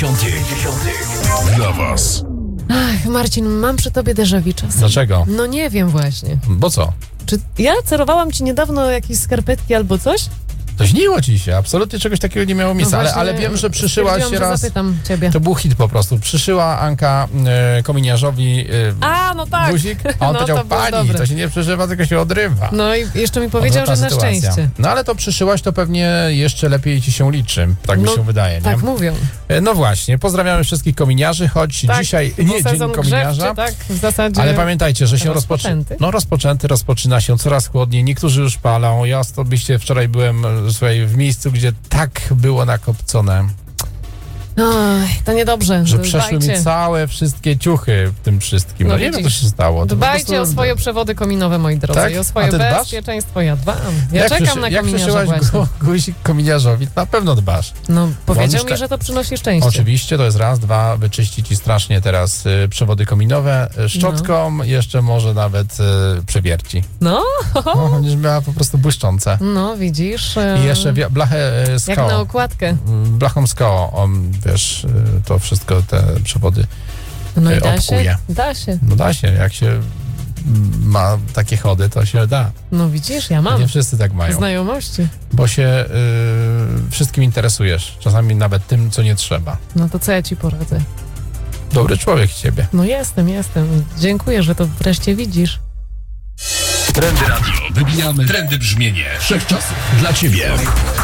Dla was. Ach, Marcin, mam przy tobie déjà vu czasem. Dlaczego? No nie wiem właśnie. Bo co? Czy ja cerowałam ci niedawno jakieś skarpetki albo coś? To śniło ci się, absolutnie czegoś takiego nie miało miejsca, właśnie ale wiem, że przyszyłaś stwierdziłam, że raz. zapytam ciebie. To był hit po prostu. Przyszyła Anka kominiarzowi A, no tak. guzik, a on No, powiedział, to było pani, dobre. to się nie przyszywa, tylko się odrywa. No i jeszcze mi powiedział, że Odwrotna na sytuacja. szczęście. No ale to przyszyłaś, to pewnie jeszcze lepiej ci się liczy. Tak mi No, się wydaje, nie? Tak mówią. No właśnie, pozdrawiamy wszystkich kominiarzy, choć Tak, dzisiaj bo nie dzień sezon kominiarza. grzewczy, tak, w zasadzie. Ale pamiętajcie, że się rozpoczęty. rozpoczyna się coraz chłodniej. Niektórzy już palą. Ja osobiście wczoraj byłem w miejscu, gdzie tak było nakopcone, Oj, to niedobrze. że przeszły Dbajcie. mi całe wszystkie ciuchy w tym wszystkim. No No nie wiem, co widzisz. się stało. To po Dbajcie prostu- o swoje przewody kominowe, moi drodzy, Tak? i o A swoje ty dbasz? bezpieczeństwo. Ja dbam. Ja Jak czekam na jak kominiarza przyszyłaś właśnie. guzik kominiarzowi, na pewno dbasz. No, powiedział Wolisz mi, te- że to przynosi szczęście. Oczywiście, to jest raz, dwa, wyczyści ci strasznie teraz przewody kominowe szczotką, jeszcze może nawet przewierci. No, Będziesz miała po prostu błyszczące. no widzisz. I jeszcze blachę z jak na koło. okładkę. Blachą z koło, wiesz, to wszystko, te przewody. No i da się, obkuje. da się. No da się, jak się ma takie chody, to się da. No widzisz, ja mam Nie wszyscy tak mają, znajomości. bo się wszystkim interesujesz, czasami nawet tym, co nie trzeba. No to co ja ci poradzę? Dobry człowiek z ciebie. No jestem. Dziękuję, że to wreszcie widzisz. Trendy Radio. Wybijamy trendy brzmienie wszechczasów dla ciebie.